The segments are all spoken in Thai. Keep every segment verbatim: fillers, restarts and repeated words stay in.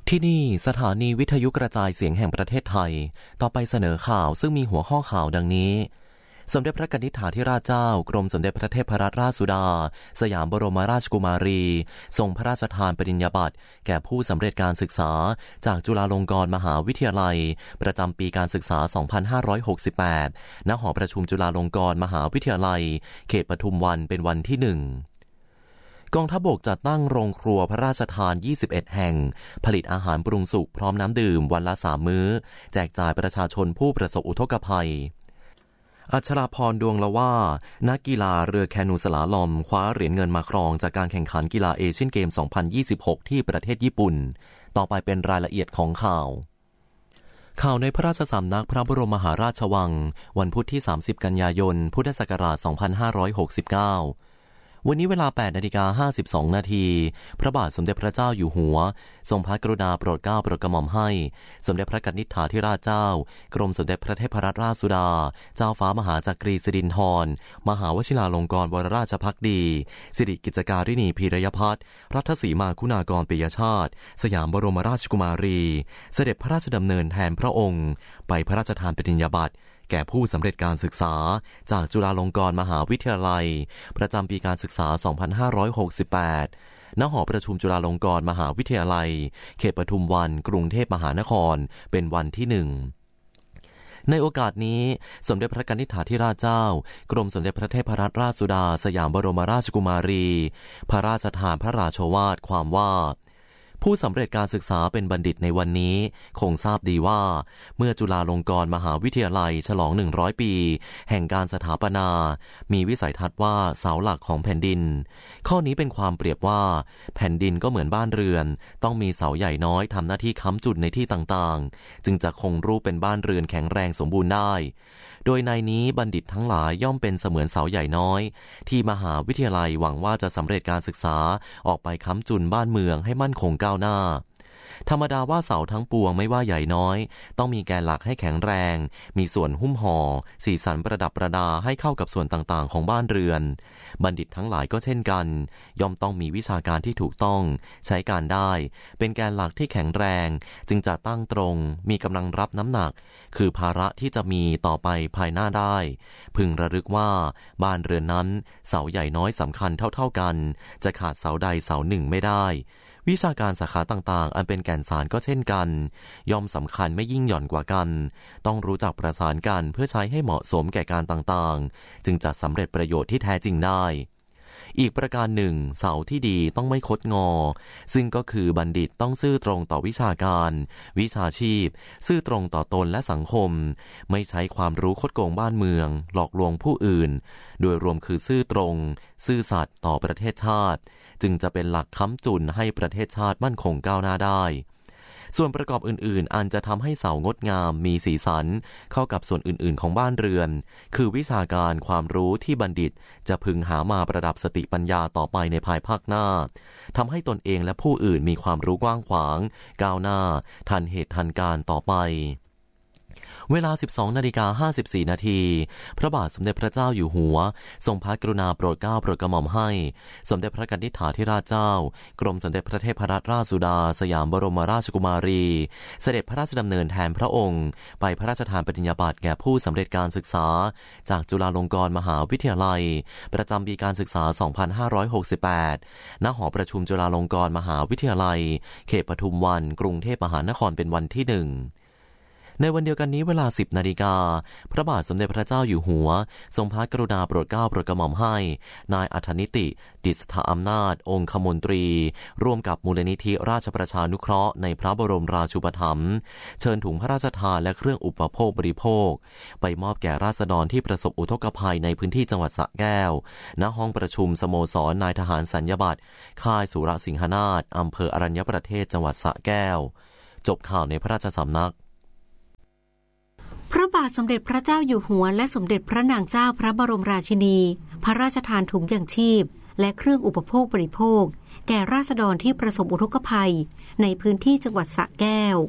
ที่นี่สถานีวิทยุกระจายเสียงแห่งประเทศไทยต่อไปเสนอข่าวซึ่งมีหัวข้อข่าวดังนี้สมเด็จพระนิธิถาธิราชเจ้ากรมสมเด็จพระเทพรัตนราชสุดาสยามบรมราชกุมารีทรงพระราชทานปริญญาบัตรแก่ผู้สำเร็จการศึกษาจากจุฬาลงกรณ์มหาวิทยาลัยประจำปีการศึกษา สองพันห้าร้อยหกสิบแปด ณ หอประชุมจุฬาลงกรณ์มหาวิทยาลัยเขตปทุมวันเป็นวันที่หนึ่งกองทัพบกจัดตั้งโรงครัวพระราชทานยี่สิบเอ็ดแห่งผลิตอาหารปรุงสุกพร้อมน้ำดื่มวันละสามมื้อแจกจ่ายประชาชนผู้ประสบอุทกภัยอัชราพรดวงละว่านักกีฬาเรือแคนูสลาลอมคว้าเหรียญเงินมาครองจากการแข่งขันกีฬาเอเชียนเกม สองพันยี่สิบหก ที่ประเทศญี่ปุ่นต่อไปเป็นรายละเอียดของข่าวข่าวในพระราชสำนักพระบรมมหาราชวังวันพุธที่สามสิบกันยายนพุทธศักราชสองพันห้าร้อยหกสิบเก้าวันนี้เวลา แปดนาฬิกาห้าสิบสองนาทีพระบาทสมเด็จพระเจ้าอยู่หัวทรงพระกรุณาโปรดเกล้าโปรดกระหม่อมให้สมเด็จพระนิธิถาธิราชเจ้ากรมสมเด็จพระเทพรัตนราชสุดาเจ้าฟ้ามหาจักรีสิรินธรมหาวชิราลงกรณ์วรราชภักดีสิริกิจการิณีพีรยพัฒน์รัฐสีมาคุณากรปิยชาติสยามบรมราชกุมารีเสด็จพระราชดำเนินแทนพระองค์ไปพระราชทานปริญญาบัตรแก่ผู้สำเร็จการศึกษาจากจุฬาลงกรณ์มหาวิทยาลัยประจำปีการศึกษา สองพันห้าร้อยหกสิบแปด ณ หอประชุมจุฬาลงกรณ์มหาวิทยาลัยเขตปทุมวันกรุงเทพมหานครเป็นวันที่หนึ่งในโอกาสนี้สมเด็จพระนิธิถาธิราชเจ้ากรมสมเด็จพระเทพรัตนราชสุดาสยามบรมราชกุมารีพระราชทานพระราโชวาทความว่าผู้สำเร็จการศึกษาเป็นบัณฑิตในวันนี้คงทราบดีว่าเมื่อจุฬาลงกรณ์มหาวิทยาลัยฉลองหนึ่งร้อยปีแห่งการสถาปนามีวิสัยทัศน์ว่าเสาหลักของแผ่นดินข้อนี้เป็นความเปรียบว่าแผ่นดินก็เหมือนบ้านเรือนต้องมีเสาใหญ่น้อยทำหน้าที่ค้ำจุนในที่ต่างๆจึงจะคงรูปเป็นบ้านเรือนแข็งแรงสมบูรณ์ได้โดยในนี้บัณฑิตทั้งหลายย่อมเป็นเสมือนเสาใหญ่น้อยที่มหาวิทยาลัยหวังว่าจะสำเร็จการศึกษาออกไปค้ำจุนบ้านเมืองให้มั่นคงก้าวหน้าธรรมดาว่าเสาทั้งปวงไม่ว่าใหญ่น้อยต้องมีแกนหลักให้แข็งแรงมีส่วนหุ้มห่อสีสันประดับประดาให้เข้ากับส่วนต่างๆของบ้านเรือนบัณฑิตทั้งหลายก็เช่นกันย่อมต้องมีวิชาการที่ถูกต้องใช้การได้เป็นแกนหลักที่แข็งแรงจึงจะตั้งตรงมีกำลังรับน้ำหนักคือภาระที่จะมีต่อไปภายหน้าได้พึงระลึกว่าบ้านเรือนนั้นเสาใหญ่น้อยสำคัญเท่าๆกันจะขาดเสาใดเสาหนึ่งไม่ได้วิชาการสาขาต่างๆอันเป็นแก่นสารก็เช่นกันย่อมสำคัญไม่ยิ่งหย่อนกว่ากันต้องรู้จักประสานกันเพื่อใช้ให้เหมาะสมแก่การต่างๆจึงจะสำเร็จประโยชน์ที่แท้จริงได้อีกประการหนึ่งเสาที่ดีต้องไม่คดงอซึ่งก็คือบัณฑิตต้องซื่อตรงต่อวิชาการวิชาชีพซื่อตรงต่อตนและสังคมไม่ใช้ความรู้คดโกงบ้านเมืองหลอกลวงผู้อื่นโดยรวมคือซื่อตรงซื่อสัตย์ต่อประเทศชาติจึงจะเป็นหลักค้ำจุนให้ประเทศชาติมั่นคงก้าวหน้าได้ส่วนประกอบอื่นๆอันจะทำให้เสางดงามมีสีสันเข้ากับส่วนอื่นๆของบ้านเรือนคือวิชาการความรู้ที่บัณฑิตจะพึงหามาประดับสติปัญญาต่อไปในภายภาคหน้าทำให้ตนเองและผู้อื่นมีความรู้กว้างขวางก้าวหน้าทันเหตุทันการต่อไปเวลา สิบสองนาฬิกาห้าสิบสี่นาทีพระบาทสมเด็จพระเจ้าอยู่หัวทรงพระกรุณาโปรดเกล้าโปรดกระหม่อมให้สมเด็จพระนิธิถาธิราชเจ้ากรมสมเด็จพระเทพรัตนราชสุดาสยามบรมราชกุมารีเสด็จพระราชดำเนินแทนพระองค์ไปพระราชทานปริญญาบัตรแก่ผู้สำเร็จการศึกษาจากจุฬาลงกรณ์มหาวิทยาลัยประจำปีการศึกษา สองพันห้าร้อยหกสิบแปด ณ หอประชุมจุฬาลงกรณ์มหาวิทยาลัยเขตปทุมวันกรุงเทพมหานครเป็นวันที่หนึ่งในวันเดียวกันนี้เวลา สิบนาฬิกาพระบาทสมเด็จพระเจ้าอยู่หัวทรงพระกรุณาโปรดเกล้าโปรดกระหม่อมให้นายอัธนิติดิษฐอำนาจองคมนตรีร่วมกับมูลนิธิราชประชานุเคราะห์ในพระบรมราชูปถัมภ์เชิญถุงพระราชทานและเครื่องอุปโภคบริโภคไปมอบแก่ราษฎรที่ประสบอุทกภัยในพื้นที่จังหวัดสระแก้วณห้องประชุมสโมสรนายทหารสัญญบัตรค่ายสุรสิงหนาถอำเภออรัญญประเทศจังหวัดสระแก้วจบข่าวในพระราชสำนักพระบาทสมเด็จพระเจ้าอยู่หัวและสมเด็จพระนางเจ้าพระบรมราชินีพระราชทานถุงยางชีพและเครื่องอุปโภคบริโภคแก่ราษฎรที่ประสบอุทกภัยในพื้นที่จังหวัดสระแก้ว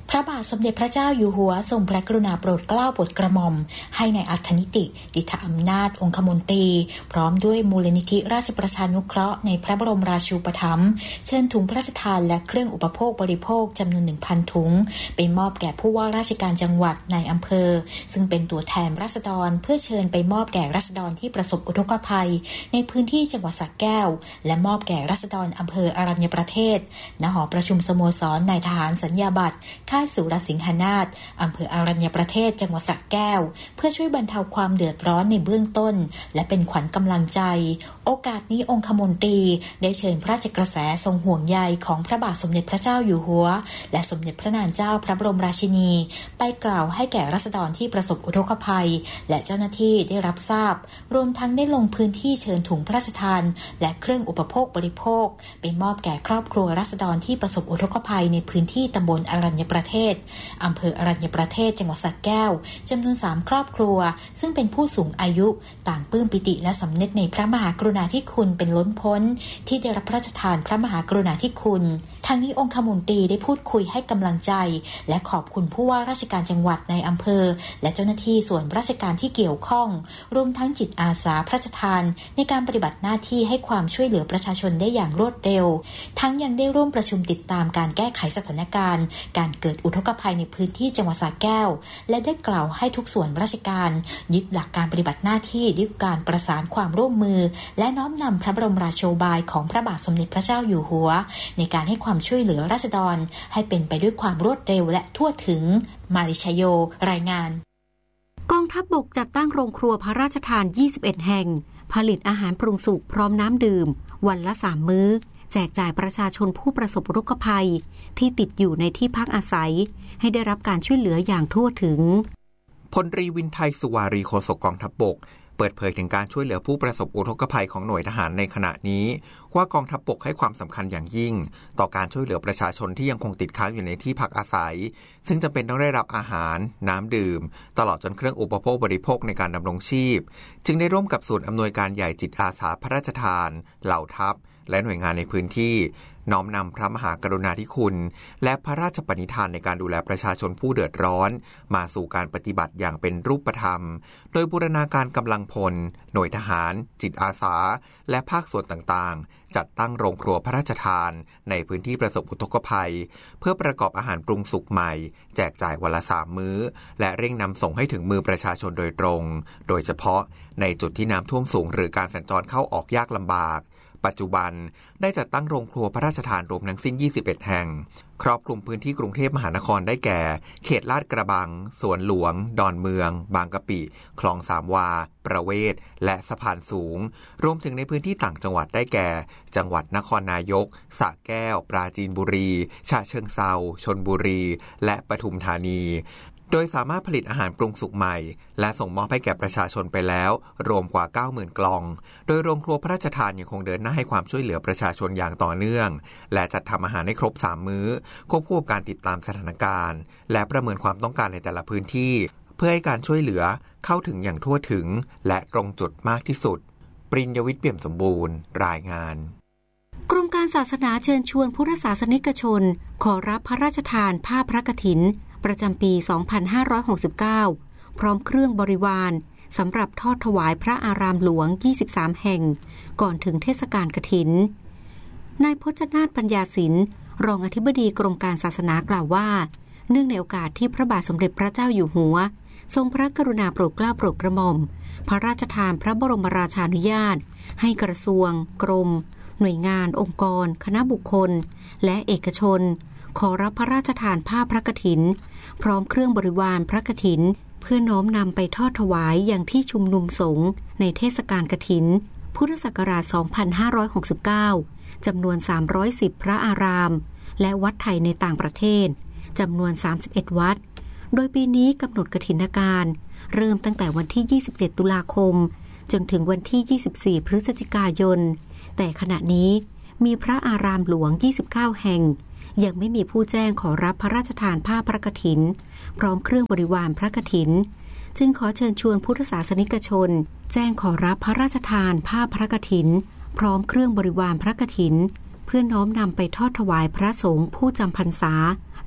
พระบาทสมเด็จพระเจ้าอยู่หัวทรงพระกรุณาโปรดเกล้าโปรดกระหม่อมให้ในอัธนิติดิษฐอำนาจองคมนตรีพร้อมด้วยมูลนิธิราชประชานุเคราะห์ในพระบรมราชูปถัมภ์เชิญถุงพระราชทานและเครื่องอุปโภคบริโภคจำนวน หนึ่งพัน ถุงไปมอบแก่ผู้ว่าราชการจังหวัดในอำเภอซึ่งเป็นตัวแทนราษฎรเพื่อเชิญไปมอบแก่ราษฎรที่ประสบอุทกภัยในพื้นที่จังหวัดสระแก้วและมอบแก่ราษฎรอำเภออรัญญประเทศณหอประชุมสโมสรนายทหารสัญญาบัตรค่ายสุรสิงหนาถอำเภออรัญญประเทศจังหวัดสระแก้วเพื่อช่วยบรรเทาความเดือดร้อนในเบื้องต้นและเป็นขวัญกำลังใจโอกาสนี้องคมนตรีได้เชิญพระราชกระแสทรงห่วงใยของพระบาทสมเด็จพระเจ้าอยู่หัวและสมเด็จพระนางเจ้าพระบรมราชินีไปกล่าวให้แก่ราษฎรที่ประสบอุทกภัยและเจ้าหน้าที่ได้รับทราบรวมทั้งได้ลงพื้นที่เชิญถุงพระราชทานและเครื่องอุปโภคบริโภคไปมอบแก่ครอบครัวราษฎรที่ประสบอุทกภัยในพื้นที่ตำบลอรัญญประเทศอำเภออรัญญประเทศจังหวัดสระแก้วจำนวนสามครอบครัวซึ่งเป็นผู้สูงอายุต่างปลื้มปิติและสำนึกในพระมหากรุณาธิคุณเป็นล้นพ้นที่ได้รับพระราชทานพระมหากรุณาธิคุณทางนี้องคมนตรีได้พูดคุยให้กำลังใจและขอบคุณผู้ว่าราชการจังหวัดในอำเภอและเจ้าหน้าที่ส่วนราชการที่เกี่ยวข้องรวมทั้งจิตอาสาพระราชทานในการปฏิบัติหน้าที่ให้ความช่วยเหลือประชาชนได้อย่างรวดเร็วทั้งยังได้ร่วมประชุมติดตามการแก้ไขสถานการณ์การเกิดอุทกภัยในพื้นที่จังหวัดสระแก้วและได้กล่าวให้ทุกส่วนราชการยึดหลักการปฏิบัติหน้าที่ด้วยการประสานความร่วมมือและน้อมนำพระบรมราโชบายของพระบาทสมเด็จพระเจ้าอยู่หัวในการให้ความช่วยเหลือราษฎรให้เป็นไปด้วยความรวดเร็วและทั่วถึงมาริชโยรายงานกองทัพบกจัดตั้งโรงครัวพระราชทานยี่สิบเอ็ดแห่งผลิตอาหารปรุงสุกพร้อมน้ำดื่มวันละสามมื้อแจกจ่ายประชาชนผู้ประสบอุทกภัยที่ติดอยู่ในที่พักอาศัยให้ได้รับการช่วยเหลืออย่างทั่วถึงพลตรีวินไทยสุวารีโฆษกกองทัพบกเปิดเผยถึงการช่วยเหลือผู้ประสบอุทกภัยของหน่วยทหารในขณะนี้ว่ากองทัพบกให้ความสำคัญอย่างยิ่งต่อการช่วยเหลือประชาชนที่ยังคงติดค้างอยู่ในที่พักอาศัยซึ่งจำเป็นต้องได้รับอาหารน้ำดื่มตลอดจนเครื่องอุปโภคบริโภคในการดำรงชีพจึงได้ร่วมกับศูนย์อำนวยการใหญ่จิตอาสาพระราชทานเหล่าทัพและหน่วยงานในพื้นที่น้อมนำพระมหากรุณาธิคุณและพระราชปณิธานในการดูแลประชาชนผู้เดือดร้อนมาสู่การปฏิบัติอย่างเป็นรูปธรรมโดยบูรณาการกำลังพลหน่วยทหารจิตอาสาและภาคส่วนต่างๆจัดตั้งโรงครัวพระราชทานในพื้นที่ประสบอุทกภัยเพื่อประกอบอาหารปรุงสุกใหม่แจกจ่ายวันละสามมื้อและเร่งนำส่งให้ถึงมือประชาชนโดยตรงโดยเฉพาะในจุดที่น้ำท่วมสูงหรือการสัญจรเข้าออกยากลำบากปัจจุบันได้จัดตั้งโรงครัวพระราชทานรวมทั้งสิ้นยี่สิบเอ็ดแห่งครอบคลุมพื้นที่กรุงเทพมหานครได้แก่เขตลาดกระบังสวนหลวงดอนเมืองบางกะปิคลองสามวาประเวศและสะพานสูงรวมถึงในพื้นที่ต่างจังหวัดได้แก่จังหวัดนครนายกสระแก้วปราจีนบุรีฉะเชิงเทราชลบุรีและปทุมธานีโดยสามารถผลิตอาหารปรุงสุกใหม่และส่งมอบให้แก่ประชาชนไปแล้วรวมกว่า เก้าหมื่น กล่องโดยโรงครัวพระราชทานยังคงเดินหน้าให้ความช่วยเหลือประชาชนอย่างต่อเนื่องและจัดทำอาหารให้ครบสามมื้อควบคู่กับการติดตามสถานการณ์และประเมินความต้องการในแต่ละพื้นที่เพื่อให้การช่วยเหลือเข้าถึงอย่างทั่วถึงและตรงจุดมากที่สุดปริญญวิทย์เปี่ยมสมบูรณ์รายงานกรมการศาสนาเชิญชวนพุทธศาสนิกชนขอรับพระราชทานผ้าพระกฐินประจำปี สองพันห้าร้อยหกสิบเก้า พร้อมเครื่องบริวารสำหรับทอดถวายพระอารามหลวง ยี่สิบสาม แห่งก่อนถึงเทศกาลกฐินนายพจนาถปัญญาศิลป์รองอธิบดีกรมการศาสนากล่าวว่าเนื่องในโอกาสที่พระบาทสมเด็จพระเจ้าอยู่หัวทรงพระกรุณาโปรดเกล้าโปรดกระหม่อมพระราชทานพระบรมราชานุญาตให้กระทรวงกรมหน่วยงานองค์กรคณะบุคคลและเอกชนขอรับพระราชทานผ้าพระกฐินพร้อมเครื่องบริวารพระกฐินเพื่อน้อมนำไปทอดถวายอย่างที่ชุมนุมสงฆ์ในเทศกาลกฐินพุทธศักราช สองพันห้าร้อยหกสิบเก้า จำนวน สามร้อยสิบ พระอารามและวัดไทยในต่างประเทศจำนวน สามสิบเอ็ด วัดโดยปีนี้กำหนดกฐินการเริ่มตั้งแต่วันที่ ยี่สิบเจ็ด ตุลาคมจนถึงวันที่ ยี่สิบสี่ พฤศจิกายนแต่ขณะนี้มีพระอารามหลวง ยี่สิบเก้า แห่งยังไม่มีผู้แจ้งขอรับพระราชทานผ้าพระกฐินพร้อมเครื่องบริวารพระกฐินจึงขอเชิญชวนพุทธศาสนิกชนแจ้งขอรับพระราชทานผ้าพระกฐินพร้อมเครื่องบริวารพระกฐินเพื่อน้อมนำไปทอดถวายพระสงฆ์ผู้จำพรรษา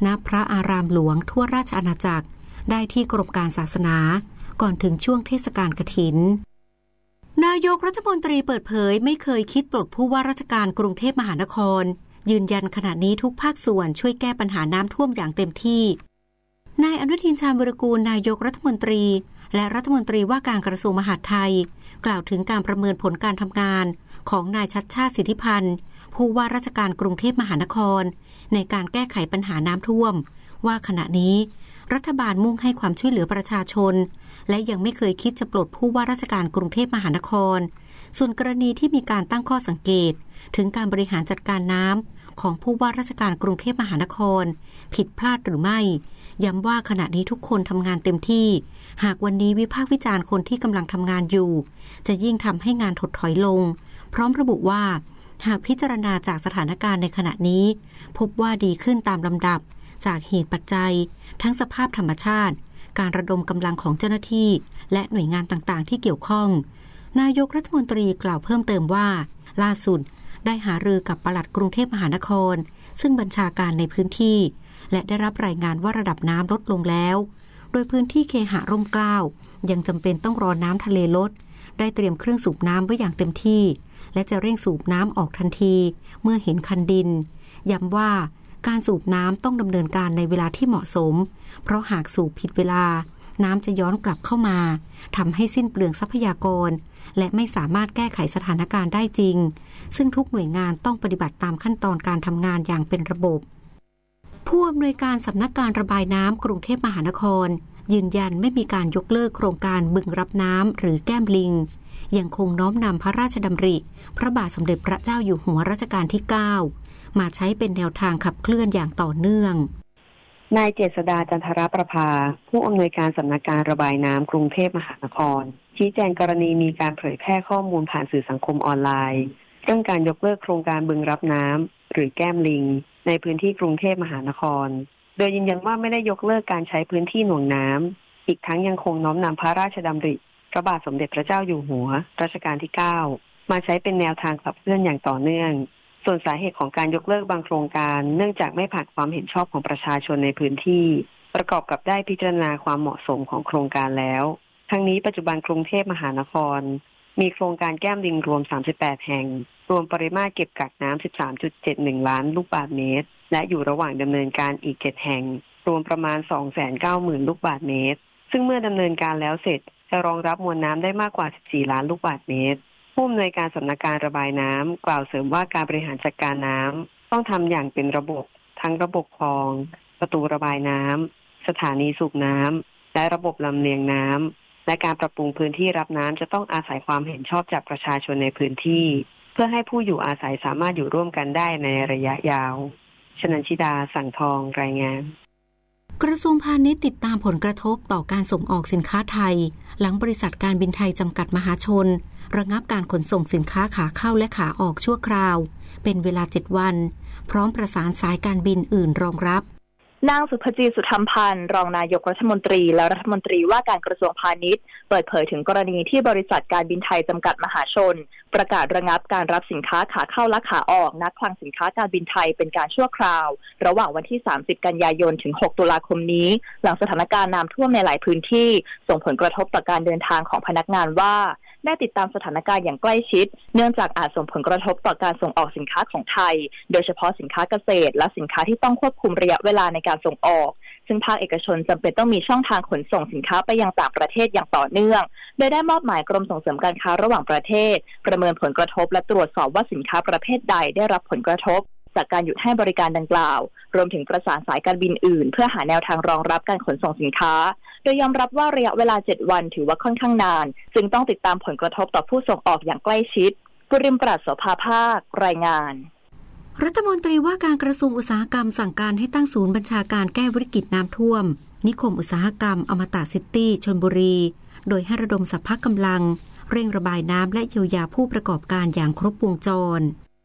ณพระอารามหลวงทั่วราชอาณาจักรได้ที่กรมการศาสนาก่อนถึงช่วงเทศกาลกฐินนายกรัฐมนตรีเปิดเผยไม่เคยคิดปลดผู้ว่าราชการกรุงเทพมหานครยืนยันขณะนี้ทุกภาคส่วนช่วยแก้ปัญหาน้ำท่วมอย่างเต็มที่นายอนุทินชาญวิรากูลนายกรัฐมนตรีและรัฐมนตรีว่าการกระทรวงมหาดไทยกล่าวถึงการประเมินผลการทำงานของนายชัชชาติสิทธิพันธ์ผู้ว่าราชการกรุงเทพมหานครในการแก้ไขปัญหาน้ำท่วมว่าขณะนี้รัฐบาลมุ่งให้ความช่วยเหลือประชาชนและยังไม่เคยคิดจะปลดผู้ว่าราชการกรุงเทพมหานครส่วนกรณีที่มีการตั้งข้อสังเกตถึงการบริหารจัดการน้ำของผู้ว่าราชการกรุงเทพมหานครผิดพลาดหรือไม่ย้ำว่าขณะนี้ทุกคนทำงานเต็มที่หากวันนี้วิพากษ์วิจารณ์คนที่กำลังทำงานอยู่จะยิ่งทำให้งานถดถอยลงพร้อมระบุว่าหากพิจารณาจากสถานการณ์ในขณะนี้พบว่าดีขึ้นตามลำดับจากเหตุปัจจัยทั้งสภาพธรรมชาติการระดมกำลังของเจ้าหน้าที่และหน่วยงานต่างๆที่เกี่ยวข้องนายกรัฐมนตรีกล่าวเพิ่มเติมว่าล่าสุดได้หารือกับปลัดกรุงเทพมหานครซึ่งบัญชาการในพื้นที่และได้รับรายงานว่าระดับน้ำลดลงแล้วโดยพื้นที่เคหะร่มเกล้ายังจำเป็นต้องรอน้ำทะเลลดได้เตรียมเครื่องสูบน้ำไว้อย่างเต็มที่และจะเร่งสูบน้ำออกทันทีเมื่อเห็นคันดินย้ำว่าการสูบน้ำต้องดำเนินการในเวลาที่เหมาะสมเพราะหากสูบผิดเวลาน้ำจะย้อนกลับเข้ามาทำให้สิ้นเปลืองทรัพยากรและไม่สามารถแก้ไขสถานการณ์ได้จริงซึ่งทุกหน่วยงานต้องปฏิบัติตามขั้นตอนการทำงานอย่างเป็นระบบผู้อำนวยการสำนักการระบายน้ำกรุงเทพมหานครยืนยันไม่มีการยกเลิกโครงการบึงรับน้ำหรือแก้มลิงยังคงน้อมนำพระราชดำริพระบาทสมเด็จพระเจ้าอยู่หัวรัชกาลที่เก้ามาใช้เป็นแนวทางขับเคลื่อนอย่างต่อเนื่องนายเจษฎาจันทรประภาผู้อำนวยการสำนักการระบายน้ำกรุงเทพมหานครชี้แจงกรณีมีการเผยแพร่ข้อมูลผ่านสื่อสังคมออนไลน์เรื่องการยกเลิกโครงการบึงรับน้ำหรือแก้มลิงในพื้นที่กรุงเทพมหานครโดยยืนยันว่าไม่ได้ยกเลิกการใช้พื้นที่หน่วงน้ำอีกทั้งยังคงน้อมนำพระราชดำริพระบาทสมเด็จพระเจ้าอยู่หัวรัชกาลที่เก้ามาใช้เป็นแนวทางขับเคลื่อนอย่างต่อเนื่องส่วนสาเหตุของการยกเลิกบางโครงการเนื่องจากไม่ผ่านความเห็นชอบของประชาชนในพื้นที่ประกอบกับได้พิจารณาความเหมาะสมของโครงการแล้วทั้งนี้ปัจจุบันกรุงเทพมหานครมีโครงการแก้มลิงรวมสามสิบแปดแห่งรวมปริมาตรเก็บกักน้ำ สิบสามจุดเจ็ดหนึ่ง ล้านลูกบาศก์เมตรและอยู่ระหว่างดำเนินการอีกเจ็ดแห่งรวมประมาณ สองแสนเก้าหมื่น ลูกบาศก์เมตรซึ่งเมื่อดำเนินการแล้วเสร็จจะรองรับมวลน้ำได้มากกว่าสิบสี่ล้านลูกบาศก์เมตรผู้อำนวยการสำนักการระบายน้ำกล่าวเสริมว่าการบริหารจัดการน้ำต้องทำอย่างเป็นระบบทั้งระบบคลองประตูระบายน้ำสถานีสูบน้ำและระบบลำเลียงน้ำและการปรับปรุงพื้นที่รับน้ำจะต้องอาศัยความเห็นชอบจากประชาชนในพื้นที่เพื่อให้ผู้อยู่อาศัยสามารถอยู่ร่วมกันได้ในระยะยาวชนันชิดาสั่งทองรายงานกระทรวงพาณิชย์ติดตามผลกระทบต่อการส่งออกสินค้าไทยหลังบริษัทการบินไทยจำกัดมหาชนระงับการขนส่งสินค้าขาเข้าและขาออกชั่วคราวเป็นเวลาเจ็ดวันพร้อมประสานสายการบินอื่นรองรับนางสุภจีสุธรรมพันธ์รองนายกรัฐมนตรีและรัฐมนตรีว่าการกระทรวงพาณิชย์เปิดเผยถึงกรณีที่บริษัทการบินไทยจำกัดมหาชนประกาศระงับการรับสินค้าขาเข้าและขาออกณคลังสินค้าการบินไทยเป็นการชั่วคราวระหว่างวันที่สามสิบกันยายนถึงหกตุลาคมนี้หลังสถานการณ์น้ำท่วมในหลายพื้นที่ส่งผลกระทบต่อการเดินทางของพนักงานว่าได้ติดตามสถานการณ์อย่างใกล้ชิดเนื่องจากอาจส่งผลกระทบต่อการส่งออกสินค้าของไทยโดยเฉพาะสินค้าเกษตรและสินค้าที่ต้องควบคุมระยะเวลาในการส่งออกซึ่งภาคเอกชนจำเป็นต้องมีช่องทางขนส่งสินค้าไปยังต่างประเทศอย่างต่อเนื่องโดยได้มอบหมายกรมส่งเสริมการค้าระหว่างประเทศประเมินผลกระทบและตรวจสอบว่าสินค้าประเภทใดได้รับผลกระทบจากการหยุดให้บริการดังกล่าวรวมถึงประสานสายการบินอื่นเพื่อหาแนวทางรองรับการขนส่งสินค้าโดยยอมรับว่าระยะเวลาเจ็ดวันถือว่าค่อนข้างนานจึงต้องติดตามผลกระทบต่อผู้ส่งออกอย่างใกล้ชิดกุริมปราศโสภาภาครายงานรัฐมนตรีว่าการกระทรวงอุตสาหกรรมสั่งการให้ตั้งศูนย์บัญชาการแก้วิกฤตน้ำท่วมนิคมอุตสาหกรรมอมตะซิตี้ชลบุรีโดยให้ระดมสรรพกำลังเร่งระบายน้ำและเยียวยาผู้ประกอบการอย่างครบวงจร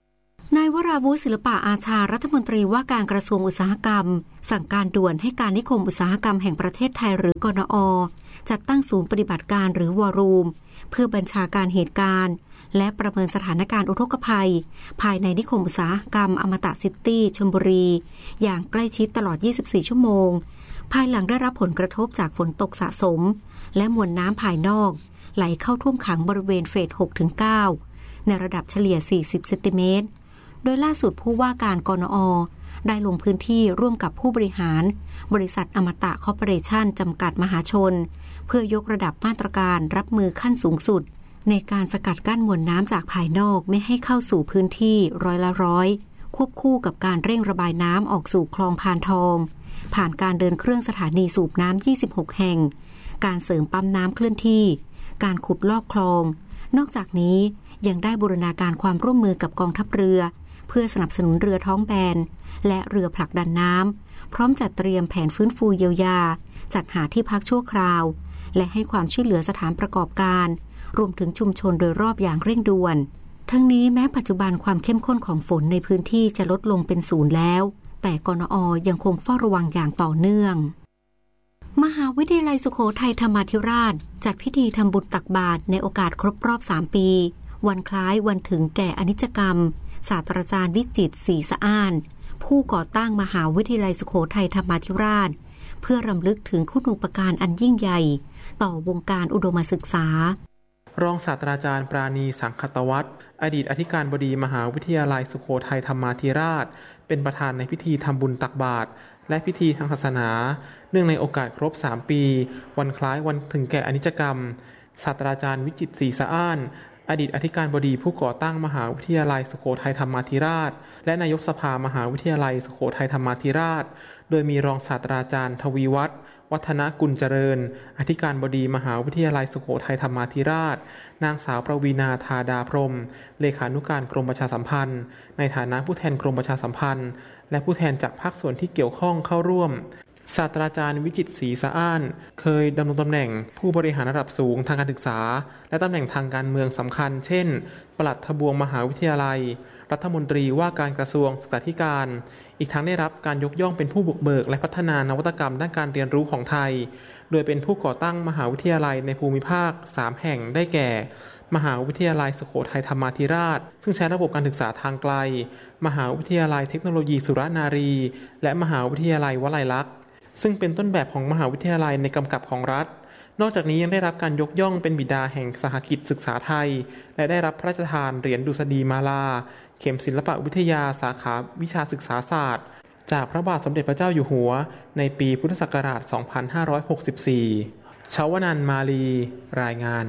นายวราวุฒิศิลปะอาชารัฐมนตรีว่าการกระทรวงอุตสาหกรรมสั่งการด่วนให้การนิคมอุตสาหกรรมแห่งประเทศไทยหรือกนอ.จัดตั้งศูนย์ปฏิบัติการหรือวอรูมเพื่อบัญชาการเหตุการณ์และประเมินสถานการณ์อุทกภัยภายในนิคมอุตสาหกรรมอมตะซิตี้ชลบุรีอย่างใกล้ชิดตลอดยี่สิบสี่ชั่วโมงภายหลังได้รับผลกระทบจากฝนตกสะสมและมวลน้ำภายนอกไหลเข้าท่วมขังบริเวณเฟส หกถึงเก้า ในระดับเฉลี่ยสี่สิบเซนติเมตรโดยล่าสุดผู้ว่าการกนอ.ได้ลงพื้นที่ร่วมกับผู้บริหารบริษัทอมตะคอร์ปอเรชั่นจำกัดมหาชนเพื่อยกระดับมาตรการรับมือขั้นสูงสุดในการสกัดกั้นมวลน้ำจากภายนอกไม่ให้เข้าสู่พื้นที่ร้อยละร้อยควบคู่กับการเร่งระบายน้ำออกสู่คลองพานทองผ่านการเดินเครื่องสถานีสูบน้ำยี่สิบหกแห่งการเสริมปั๊มน้ำเคลื่อนที่การขุดลอกคลองนอกจากนี้ยังได้บูรณาการความร่วมมือกับกองทัพเรือเพื่อสนับสนุนเรือท้องแบนและเรือผลักดันน้ำพร้อมจัดเตรียมแผนฟื้นฟูเยียวยาจัดหาที่พักชั่วคราวและให้ความช่วยเหลือสถานประกอบการรวมถึงชุมชนโดยรอบอย่างเร่งด่วนทั้งนี้แม้ปัจจุบันความเข้มข้นของฝนในพื้นที่จะลดลงเป็นศูนย์แล้วแต่กนอ.ยังคงเฝ้าระวังอย่างต่อเนื่องมหาวิทยาลัยสุโขทัยธรรมาธิราชจัดพิธีทำบุญตักบาตรในโอกาสครบรอบสามปีวันคล้ายวันถึงแก่อนิจกรรมศาสตราจารย์วิจิตรศรีสะอ้านผู้ก่อตั้งมหาวิทยาลัยสุโขทัยธรรมาธิราชเพื่อรำลึกถึงคุณูปการอันยิ่งใหญ่ต่อวงการอุดมศึกษารองศาสตราจารย์ปราณีสังคตวัฒน์อดีตอธิการบดีมหาวิทยาลัยสุโขทัยธรรมาธิราชเป็นประธานในพิธีทำบุญตักบาตรและพิธีทางศาสนาเนื่องในโอกาสครบสามปีวันคล้ายวันถึงแก่อนิจกรรมศาสตราจารย์วิจิตรศรีสะอ้านอดีตอธิการบดีผู้ก่อตั้งมหาวิทยาลัยสุโขทัยธรรมาธิราชและนายกสภามหาวิทยาลัยสุโขทัยธรรมาธิราชโดยมีรองศาสตราจารย์ทวีวัฒน์วัฒนกุลเจริญอธิการบดีมหาวิทยาลัยสุโขทัยธรรมาธิราชนางสาวประวีณาธาดาพรหมเลขานุการกรมประชาสัมพันธ์ในฐานะผู้แทนกรมประชาสัมพันธ์และผู้แทนจากภาคส่วนที่เกี่ยวข้องเข้าร่วมศาสตราจารย์วิจิตรศรีสะอ้านเคยดำรงตำแหน่งผู้บริหารระดับสูงทางการศึกษาและตำแหน่งทางการเมืองสำคัญเช่นปลัดทบวงมหาวิทยาลัยรัฐมนตรีว่าการกระทรวงศึกษาธิการอีกทั้งได้รับการยกย่องเป็นผู้บุกเบิกและพัฒนานวัตกรรมด้านการเรียนรู้ของไทยโดยเป็นผู้ก่อตั้งมหาวิทยาลัยในภูมิภาคสามแห่งได้แก่มหาวิทยาลัยสุโขทัยธรรมาธิราชซึ่งใช้ระบบการศึกษาทางไกลมหาวิทยาลัยเทคโนโลยีสุรนารีและมหาวิทยาลัยวลัยลักษณ์ซึ่งเป็นต้นแบบของมหาวิทยาลัยในกำกับของรัฐนอกจากนี้ยังได้รับการยกย่องเป็นบิดาแห่งสหกิจศึกษาไทยและได้รับพระราชทานเหรียญดุษฎีมาลาเข็มศิลปวิทยาสาขาวิชาศึกษาศาสตร์จากพระบาทสมเด็จพระเจ้าอยู่หัวในปีพุทธศักราช สองพันห้าร้อยหกสิบสี่ ชวนันท์ มาลีรายงาน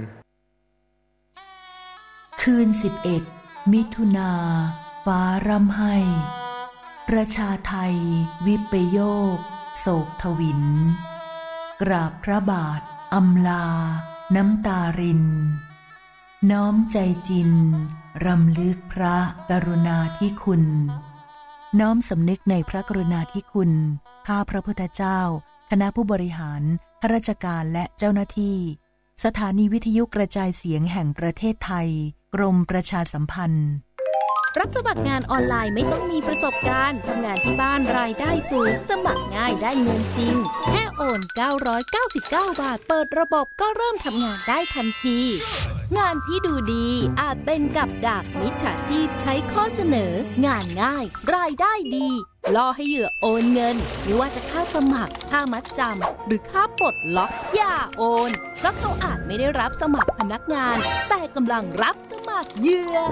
คืนสิบเอ็ดมิถุนาฟ้าร่ำไห้ประชาไทยวิปโยคโศกทวินกราบพระบาทอำลาน้ำตารินน้อมใจจินรำลึกพระกรุณาธิคุณน้อมสำนึกในพระกรุณาธิคุณข้าพระพุทธเจ้าคณะผู้บริหารข้าราชการและเจ้าหน้าที่สถานีวิทยุกระจายเสียงแห่งประเทศไทยกรมประชาสัมพันธ์รับสมัครงานออนไลน์ไม่ต้องมีประสบการณ์ทำงานที่บ้านรายได้สูงสมัครง่ายได้เงินจริงแค่โอนเก้าร้อยเก้าสิบเก้าบาทเปิดระบบก็เริ่มทำงานได้ทันทีงานที่ดูดีอาจเป็นกับดักมิจฉาชีพใช้ข้อเสนองานง่ายรายได้ดีล่อให้เหยื่อโอนเงินไม่ว่าจะค่าสมัครค่ามัดจำหรือค่าปลดล็อกอย่าโอนเพราะเขาอาจไม่ได้รับสมัครพนักงานแต่กำลังรับสมัครเหยื่อ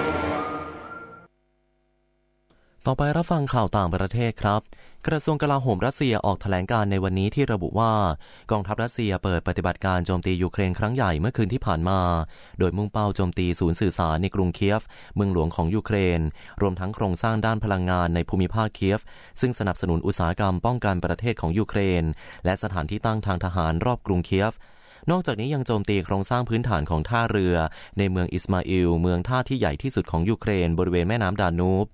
ต่อไปรับฟังข่าวต่างประเทศครับกระทรวงกลาโหมรัสเซียออกแถลงการในวันนี้ที่ระบุว่ากองทัพรัสเซียเปิดปฏิบัติการโจมตียูเครนครั้งใหญ่เมื่อคืนที่ผ่านมาโดยมุ่งเป้าโจมตีศูนย์สื่อสารในกรุงเคียฟเมืองหลวงของยูเครนรวมทั้งโครงสร้างด้านพลังงานในภูมิภาคเคียฟซึ่งสนับสนุนอุตสาหกรรมป้องกันประเทศของยูเครนและสถานที่ตั้งทางทหารรอบกรุงเคียฟนอกจากนี้ยังโจมตีโครงสร้างพื้นฐานของท่าเรือในเมืองอิสมาอิลเมืองท่าที่ใหญ่ที่สุดของยูเครนบริเวณแม่น้ำดานูบ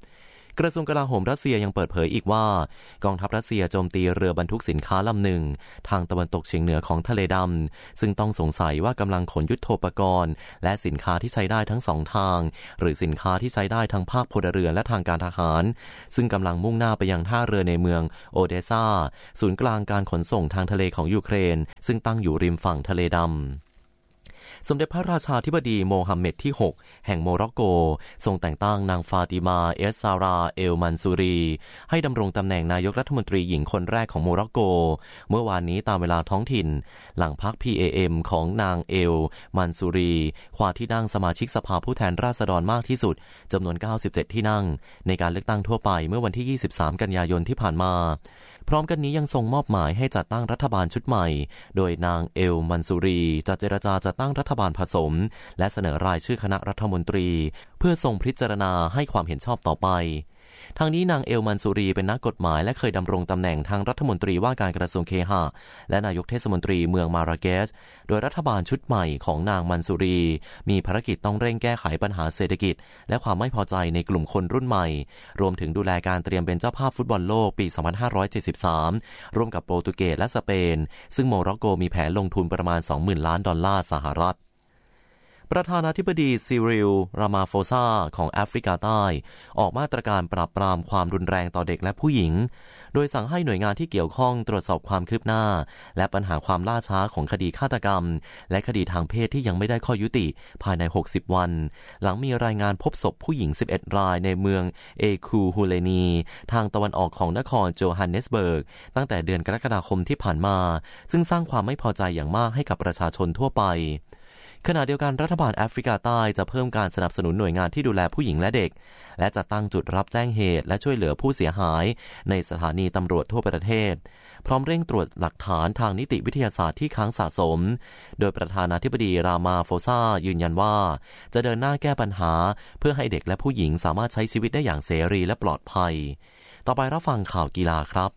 กระทรวงกลาโหมรัสเซียยังเปิดเผยอีกว่ากองทัพรัสเซียโจมตีเรือบรรทุกสินค้าลำหนึ่งทางตะวันตกเฉียงเหนือของทะเลดำซึ่งต้องสงสัยว่ากำลังขนยุทโธปกรณ์และสินค้าที่ใช้ได้ทั้งสองทางหรือสินค้าที่ใช้ได้ทั้งภาคพลเรือนและทางการทหารซึ่งกำลังมุ่งหน้าไปยังท่าเรือในเมืองโอเดซาศูนย์กลางการขนส่งทางทะเลของยูเครนซึ่งตั้งอยู่ริมฝั่งทะเลดำสมเด็จพระราชาธิบดีโมฮัมเหม็ดที่หกแห่งโมร็อกโกทรงแต่งตั้งนางฟาติมาเอสซาราเอลมันซูรีให้ดำรงตำแหน่งนายกรัฐมนตรีหญิงคนแรกของโมร็อกโกเมื่อวานนี้ตามเวลาท้องถิ่นหลังพรรค พี เอ เอ็ม ของนางเอลมันซูรีคว้าที่นั่งสมาชิกสภาผู้แทนราษฎรมากที่สุดจำนวนเก้าสิบเจ็ดที่นั่งในการเลือกตั้งทั่วไปเมื่อวันที่ยี่สิบสามกันยายนที่ผ่านมาพร้อมกันนี้ยังทรงมอบหมายให้จัดตั้งรัฐบาลชุดใหม่โดยนางเอลมันซูรีจะเจรจาจัดตั้งรัฐบาลผสมและเสนอรายชื่อคณะรัฐมนตรีเพื่อทรงพิจารณาให้ความเห็นชอบต่อไปทางนี้นางเอลมันซูรีเป็นนักกฎหมายและเคยดำรงตำแหน่งทางรัฐมนตรีว่าการกระทรวงเคหะและนายกเทศมนตรีเมืองมาราเกชโดยรัฐบาลชุดใหม่ของนางมันซูรีมีภารกิจต้องเร่งแก้ไขปัญหาเศรษฐกิจและความไม่พอใจในกลุ่มคนรุ่นใหม่รวมถึงดูแลการเตรียมเป็นเจ้าภาพฟุตบอลโลกปีสองพันห้าร้อยเจ็ดสิบสามร่วมกับโปรตุเกสและสเปนซึ่งโมร็อกโกมีแผนลงทุนประมาณ สองหมื่น ล้านดอลลาร์สหรัฐประธานาธิบดีซิริล รามาโฟซาของแอฟริกาใต้ออกมาตรการปราบปรามความรุนแรงต่อเด็กและผู้หญิงโดยสั่งให้หน่วยงานที่เกี่ยวข้องตรวจสอบความคืบหน้าและปัญหาความล่าช้าของคดีฆาตกรรมและคดีทางเพศที่ยังไม่ได้ข้อยุติภายในหกสิบวันหลังมีรายงานพบศพผู้หญิงสิบเอ็ดรายในเมืองเอคูฮูเลนีทางตะวันออกของนครโจฮันเนสเบิร์กตั้งแต่เดือนกรกฎาคมที่ผ่านมาซึ่งสร้างความไม่พอใจอย่างมากให้กับประชาชนทั่วไปขณะเดียวกันรัฐบาลแอฟริกาใต้จะเพิ่มการสนับสนุนหน่วยงานที่ดูแลผู้หญิงและเด็กและจะตั้งจุดรับแจ้งเหตุและช่วยเหลือผู้เสียหายในสถานีตำรวจทั่วประเทศพร้อมเร่งตรวจหลักฐานทางนิติวิทยาศาสตร์ที่ค้างสะสมโดยประธานาธิบดีรามาโฟซายืนยันว่าจะเดินหน้าแก้ปัญหาเพื่อให้เด็กและผู้หญิงสามารถใช้ชีวิตได้อย่างเสรีและปลอดภัยต่อไปรับฟังข่าวกีฬาครับ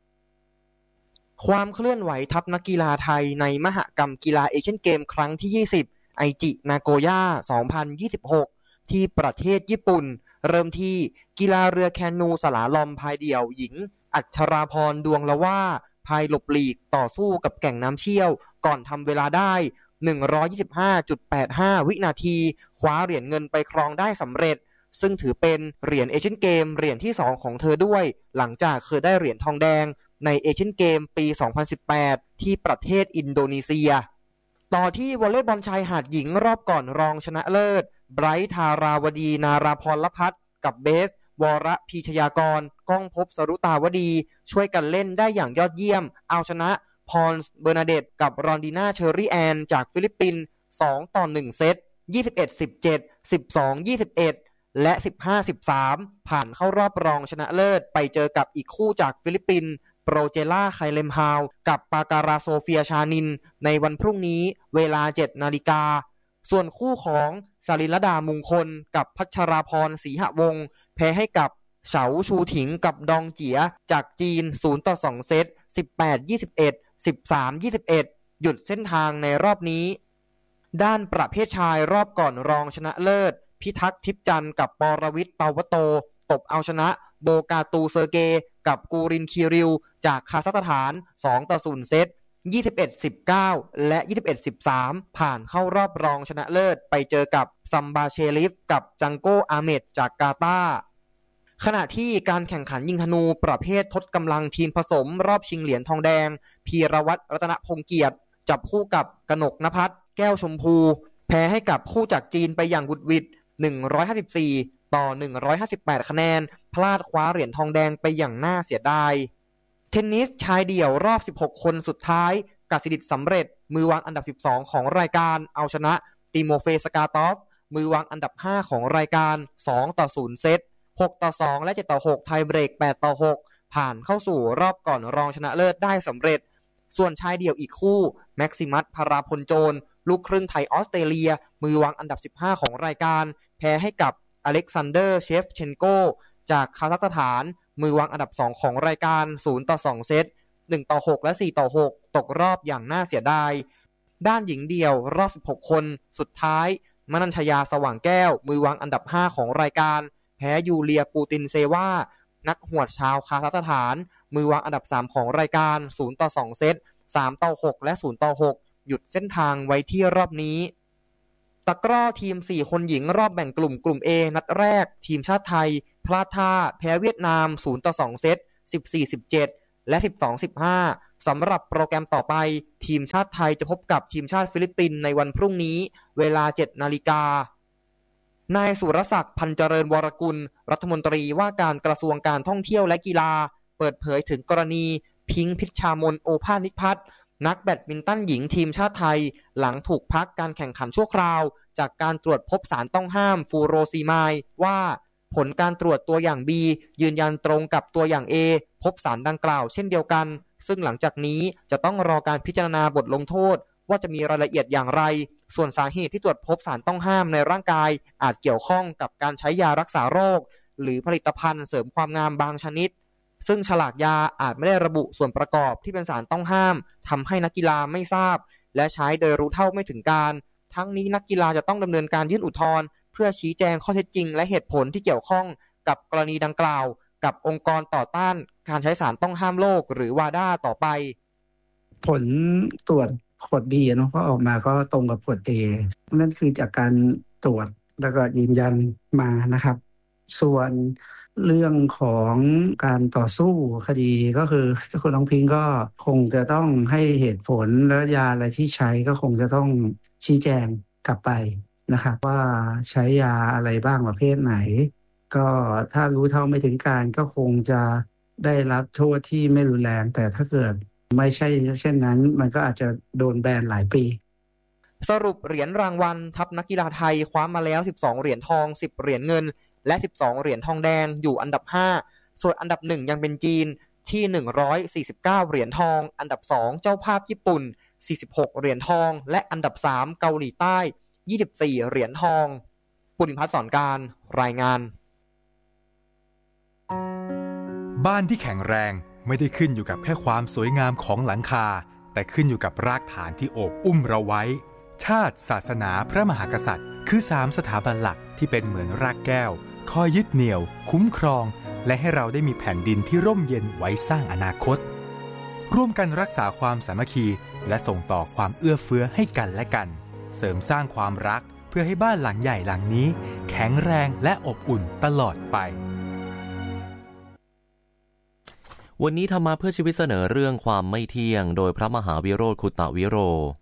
ความเคลื่อนไหวทัพนักกีฬาไทยในมหกรรมกีฬาเอเชียนเกมครั้งที่ยี่สิบไอจินาโกย่าสองพันยี่สิบหกที่ประเทศญี่ปุ่นเริ่มที่กีฬาเรือแคนูสลาลอมพายเดี่ยวหญิงอัชราพรดวงละว่าพายหลบหลีกต่อสู้กับแก่งน้ำเชี่ยวก่อนทำเวลาได้ หนึ่งร้อยยี่สิบห้าจุดแปดห้า วินาทีคว้าเหรียญเงินไปครองได้สำเร็จซึ่งถือเป็นเหรียญเอเชียนเกมเหรียญที่สองของเธอด้วยหลังจากเคยได้เหรียญทองแดงในเอเชียนเกมปีสองพันสิบแปดที่ประเทศอินโดนีเซียต่อที่วอลเลย์บอลชายหาดหญิงรอบก่อนรองชนะเลิศไบรท์ธาราวดีนาราพรพัฒน์กับเบสวรพีชยากรก้องภพสรุตาวดีช่วยกันเล่นได้อย่างยอดเยี่ยมเอาชนะพอลส์เบอร์นาเดตกับรอนดีนาเชอรี่แอนจากฟิลิปปินส์สองต่อหนึ่งเซต ยี่สิบเอ็ด สิบเจ็ด สิบสอง ยี่สิบเอ็ด และ สิบห้า สิบสาม ผ่านเข้ารอบรองชนะเลิศไปเจอกับอีกคู่จากฟิลิปปินส์โปรเจล่าไคเลมฮาวกับปาการาโซเฟียชานินในวันพรุ่งนี้เวลา เจ็ดนาฬิกาส่วนคู่ของสลิลดามงคลกับพัชราพรศรีหวงศ์แพ้ให้กับเฉาชูถิงกับดองเจียจากจีนศูนย์ต่อสองเซต สิบแปด ยี่สิบเอ็ด สิบสาม ยี่สิบเอ็ด หยุดเส้นทางในรอบนี้ด้านประเภทชายรอบก่อนรองชนะเลิศพิทักษ์ทิพย์จันทร์กับปรวิทย์เตาวโตตบเอาชนะโบกาตูเซอร์เกกับกูรินคีริวจากคาซัคสถานสองต่อศูนย์เซต ยี่สิบเอ็ด สิบเก้า และ ยี่สิบเอ็ด สิบสาม ผ่านเข้ารอบรองชนะเลิศไปเจอกับซัมบาเชลิฟกับจังโกอาเมดจากกาตาร์ขณะที่การแข่งขันยิงธนูประเภททดกำลังทีมผสมรอบชิงเหรียญทองแดงพีรวัตรรัตนพงษ์เกียรติจับคู่กับกนกนภัสแก้วชมพูแพ้ให้กับคู่จากจีนไปอย่างบุดวิดหนึ่งร้อยห้าสิบสี่ต่อหนึ่งร้อยห้าสิบแปดคะแนนพลาดคว้าเหรียญทองแดงไปอย่างน่าเสียดายเทนนิสชายเดี่ยวรอบสิบหกคนสุดท้ายกสิดิษฐ์สำเร็จมือวางอันดับสิบสองของรายการเอาชนะติโมเฟสกาตอฟมือวางอันดับห้าของรายการสองต่อศูนย์เซตหกต่อสองและเจ็ดต่อหกไทยเบรกแปดต่อหกผ่านเข้าสู่รอบก่อนรองชนะเลิศได้สำเร็จส่วนชายเดี่ยวอีกคู่แม็กซิมัสพาราพลโจรลูกครึ่งไทยออสเตรเลียมือวางอันดับสิบห้าของรายการแพ้ให้กับอเล็กซานเดอร์เชฟเชนโกจากคาซัคสถานมือวางอันดับสองของรายการศูนย์ต่อสองเซตหนึ่งต่อหกและสี่ต่อหกตกรอบอย่างน่าเสียดายด้านหญิงเดี่ยวรอบสิบหกคนสุดท้ายมนัญชยาสว่างแก้วมือวางอันดับห้าของรายการแพ้ยูเลียปูตินเซวานักหวดชาวคาซัคสถานมือวางอันดับสามของรายการศูนย์ต่อสองเซตสามต่อหกและศูนย์ต่อหกหยุดเส้นทางไว้ที่รอบนี้ตะกร้อทีมสี่คนหญิงรอบแบ่งกลุ่มกลุ่ม A นัดแรกทีมชาติไทยพลาดท่าแพ้เวียดนามศูนย์ต่อสองเซต สิบสี่ สิบเจ็ด และ สิบสอง สิบห้า สำหรับโปรแกรมต่อไปทีมชาติไทยจะพบกับทีมชาติฟิลิปปินส์ในวันพรุ่งนี้เวลา เจ็ดนาฬิกานายสุรศักดิ์พันเจริญวรกุลรัฐมนตรีว่าการกระทรวงการท่องเที่ยวและกีฬาเปิดเผยถึงกรณีพิงค์พิชชามนโอภาสนิพัฒน์นักแบดมินตันหญิงทีมชาติไทยหลังถูกพักการแข่งขันชั่วคราวจากการตรวจพบสารต้องห้ามฟูโรซีไมด์ว่าผลการตรวจตัวอย่าง B ยืนยันตรงกับตัวอย่าง A พบสารดังกล่าวเช่นเดียวกันซึ่งหลังจากนี้จะต้องรอการพิจารณาบทลงโทษว่าจะมีรายละเอียดอย่างไรส่วนสาเหตุที่ตรวจพบสารต้องห้ามในร่างกายอาจเกี่ยวข้องกับการใช้ยารักษาโรคหรือผลิตภัณฑ์เสริมความงามบางชนิดซึ่งฉลากยาอาจไม่ได้ระบุส่วนประกอบที่เป็นสารต้องห้ามทำให้นักกีฬาไม่ทราบและใช้โดยรู้เท่าไม่ถึงการทั้งนี้นักกีฬาจะต้องดำเนินการยื่นอุทธรณ์เพื่อชี้แจงข้อเท็จจริงและเหตุผลที่เกี่ยวข้องกับกรณีดังกล่าวกับองค์กรต่อต้านการใช้สารต้องห้ามโลกหรือวาด้าต่อไปผลตรวจผลดีเนาะก็ออกมาก็ตรงกับผล A นั่นคือจากการตรวจแล้วก็ยืนยันมานะครับส่วนเรื่องของการต่อสู้คดีก็คือคุณน้องพิงก็คงจะต้องให้เหตุผลและยาอะไรที่ใช้ก็คงจะต้องชี้แจงกลับไปนะครับว่าใช้ยาอะไรบ้างประเภทไหนก็ถ้ารู้เท่าไม่ถึงการก็คงจะได้รับโทษที่ไม่รุนแรงแต่ถ้าเกิดไม่ใช่เช่นนั้นมันก็อาจจะโดนแบนหลายปีสรุปเหรียญรางวัลทัพนักกีฬาไทยคว้ามาแล้วสิบสองเหรียญทองสิบเหรียญเงินและสิบสองเหรียญทองแดงอยู่อันดับห้าส่วนอันดับหนึ่งยังเป็นจีนที่หนึ่งร้อยสี่สิบเก้าเหรียญทองอันดับสองเจ้าภาพญี่ปุ่นสี่สิบหกเหรียญทองและอันดับสามเกาหลีใต้ยี่สิบสี่เหรียญทองปุณิพัฒน์สอนการรายงานบ้านที่แข็งแรงไม่ได้ขึ้นอยู่กับแค่ความสวยงามของหลังคาแต่ขึ้นอยู่กับรากฐานที่โอบอุ้มเราไว้ชาติศาสนาพระมหากษัตริย์คือสามสถาบันหลักที่เป็นเหมือนรากแก้วคอยยึดเหนี่ยวคุ้มครองและให้เราได้มีแผ่นดินที่ร่มเย็นไว้สร้างอนาคตร่วมกันรักษาความสามัคคีและส่งต่อความเอื้อเฟื้อให้กันและกันเสริมสร้างความรักเพื่อให้บ้านหลังใหญ่หลังนี้แข็งแรงและอบอุ่นตลอดไปวันนี้ธรรมะเพื่อชีวิตเสนอเรื่องความไม่เที่ยงโดยพระมหาวิโรจน์คุตตวิโร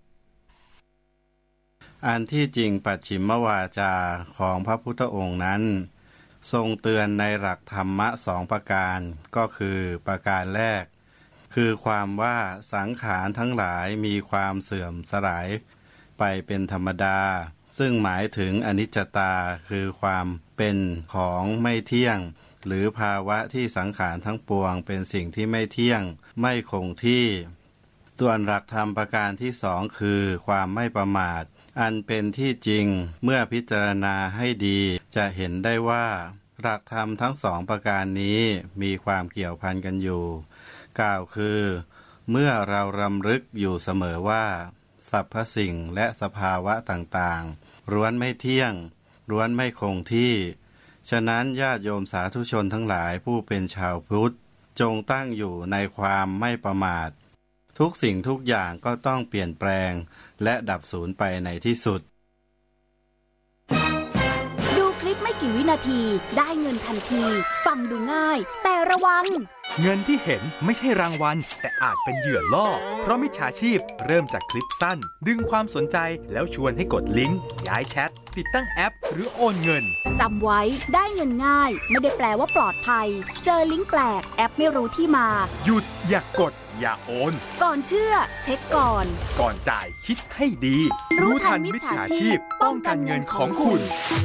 อันที่จริงปัจฉิมวาจาของพระพุทธองค์นั้นทรงเตือนในหลักธรรมะสองประการก็คือประการแรกคือความว่าสังขารทั้งหลายมีความเสื่อมสลายไปเป็นธรรมดาซึ่งหมายถึงอนิจจตาคือความเป็นของไม่เที่ยงหรือภาวะที่สังขารทั้งปวงเป็นสิ่งที่ไม่เที่ยงไม่คงที่ส่วนหลักธรรมประการที่สองคือความไม่ประมาทอันเป็นที่จริงเมื่อพิจารณาให้ดีจะเห็นได้ว่าหลักธรรมทั้งสองประการนี้มีความเกี่ยวพันกันอยู่กล่าวคือเมื่อเรารำลึกอยู่เสมอว่าสรรพสิ่งและสภาวะต่างๆล้วนไม่เที่ยงล้วนไม่คงที่ฉะนั้นญาติโยมสาธุชนทั้งหลายผู้เป็นชาวพุทธจงตั้งอยู่ในความไม่ประมาททุกสิ่งทุกอย่างก็ต้องเปลี่ยนแปลงและดับสูญไปในที่สุดดูคลิปไม่กี่วินาทีได้เงินทันทีฟังดูง่ายแต่ระวังเงินที่เห็นไม่ใช่รางวัลแต่อาจเป็นเหยื่อล่อเพราะมิจฉาชีพเริ่มจากคลิปสั้นดึงความสนใจแล้วชวนให้กดลิงก์ย้ายแชทติดตั้งแอปหรือโอนเงินจำไว้ได้เงินง่ายไม่ได้แปลว่าปลอดภัยเจอลิงก์แปลกแอปไม่รู้ที่มาหยุดอย่ากดอย่าโอนก่อนเชื่อเช็คก่อนก่อนจ่ายคิดให้ดีรู้ทันมิจฉาชีพป้องกันเงินของคุณ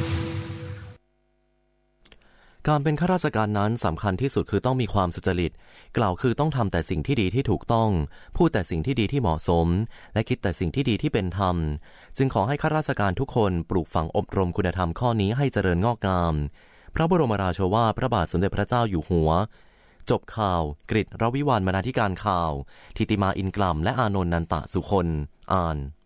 การเป็นข้าราชการนั้นสำคัญที่สุดคือต้องมีความสุจริตกล่าวคือต้องทำแต่สิ่งที่ดีที่ถูกต้องพูดแต่สิ่งที่ดีที่เหมาะสมและคิดแต่สิ่งที่ดีที่เป็นธรรมจึงขอให้ข้าราชการทุกคนปลูกฝังอบรมคุณธรรมข้อนี้ให้เจริญงอกงามพระบรมราโชวาทพระบาทสมเด็จพระเจ้าอยู่หัวจบข่าวกฤษ รวิวรรณ บรรณาธิการข่าวทิติมาอินกล่ำและอานนท์นันตะสุคนอ่าน